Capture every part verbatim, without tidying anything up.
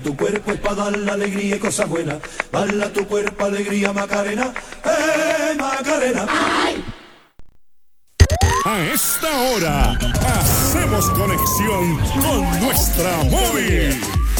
Tu cuerpo es para dar la alegría y cosas buenas. Dale a tu cuerpo alegría, Macarena. ¡Eh, Macarena! ¡Ay! A esta hora hacemos conexión con nuestra móvil.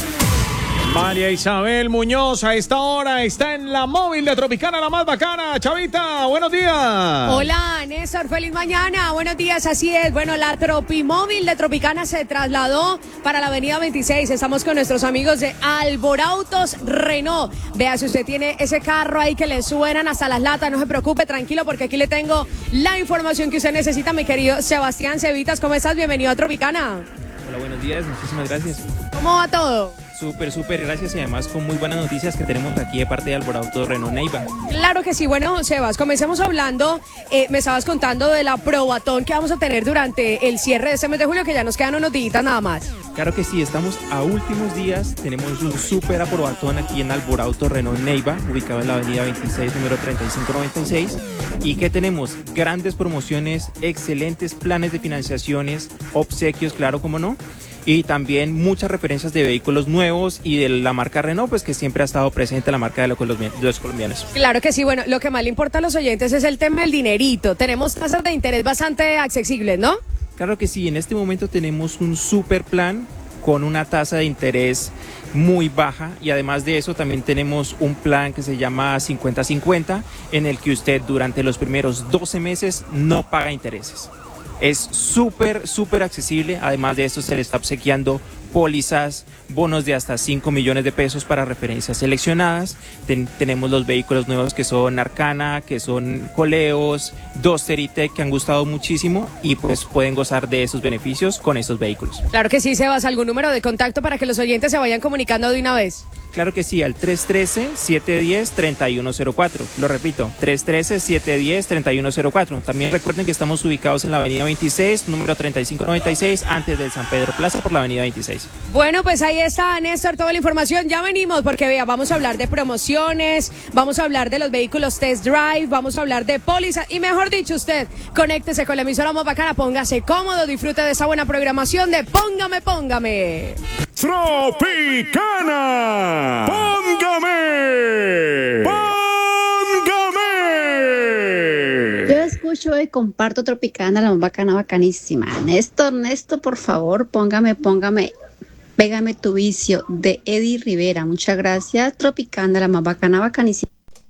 María Isabel Muñoz a esta hora está en la móvil de Tropicana, la más bacana. Chavita, buenos días. Hola, Néstor, feliz mañana. Buenos días, así es. Bueno, la Tropimóvil de Tropicana se trasladó para la avenida veintiséis. Estamos con nuestros amigos de Alborautos Renault. Vea, si usted tiene ese carro ahí que le suenan hasta las latas, no se preocupe, tranquilo, porque aquí le tengo la información que usted necesita, mi querido Sebastián Cevitas. ¿Cómo estás? Bienvenido a Tropicana. Hola, buenos días, muchísimas gracias. ¿Cómo va todo? Súper, súper, gracias, y además con muy buenas noticias que tenemos aquí de parte de Alborautos Renault Neiva. Claro que sí. Bueno, Sebas, comencemos hablando, eh, me estabas contando de la probatón que vamos a tener durante el cierre de este mes de julio, que ya nos quedan unos días nada más. Claro que sí, estamos a últimos días, tenemos un súper probatón aquí en Alborautos Renault Neiva, ubicado en la avenida veintiséis, número treinta y cinco noventa y seis, y que tenemos grandes promociones, excelentes planes de financiaciones, obsequios, claro, como no, y también muchas referencias de vehículos nuevos y de la marca Renault, pues que siempre ha estado presente la marca de los colombianos. Claro que sí. Bueno, lo que más le importa a los oyentes es el tema del dinerito. Tenemos tasas de interés bastante accesibles, ¿no? Claro que sí, en este momento tenemos un super plan con una tasa de interés muy baja, y además de eso también tenemos un plan que se llama cincuenta cincuenta, en el que usted durante los primeros doce meses no paga intereses. Es súper, súper accesible. Además de esto, se le está obsequiando pólizas, bonos de hasta cinco millones de pesos para referencias seleccionadas. Ten, tenemos los vehículos nuevos que son Arcana, que son Coleos, Duster y Tech, que han gustado muchísimo, y pues pueden gozar de esos beneficios con estos vehículos. Claro que sí, Sebas. ¿Algún número de contacto para que los oyentes se vayan comunicando de una vez? Claro que sí, al tres uno tres, siete uno cero, tres uno cero cuatro. Lo repito, tres uno tres, siete uno cero, tres uno cero cuatro. También recuerden que estamos ubicados en la avenida veintiséis, número treinta y cinco noventa y seis, antes del San Pedro Plaza, por la avenida veintiséis. Bueno, pues ahí está, Néstor, toda la información. Ya venimos, porque vea, vamos a hablar de promociones, vamos a hablar de los vehículos test drive, vamos a hablar de pólizas, y mejor dicho, usted, conéctese con la emisora más bacana, póngase cómodo, disfrute de esa buena programación de Póngame, Póngame. Tropicana, póngame, póngame. Yo escucho y comparto Tropicana, la más bacana, bacanísima. Néstor, Néstor, por favor, póngame, póngame, pégame tu vicio, de Eddie Rivera. Muchas gracias, Tropicana, la más bacana, bacanísima.